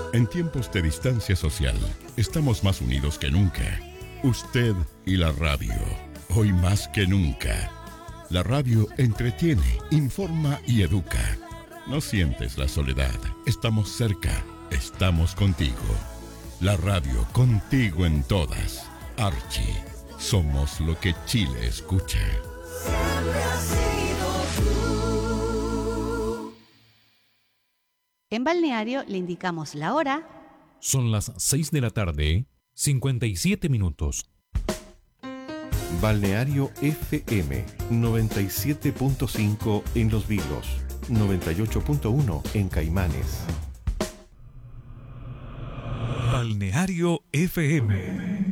En tiempos de distancia social, estamos más unidos que nunca. Usted y la radio, hoy más que nunca. La radio entretiene, informa y educa. No sientes la soledad, estamos cerca, estamos contigo. La radio contigo en todas. Archie, somos lo que Chile escucha. Siempre has sido tú. En Balneario le indicamos la hora. Son las 6 de la tarde, 57 minutos. Balneario FM 97.5 en Los Vilos, 98.1 en Caimanes. Balneario FM.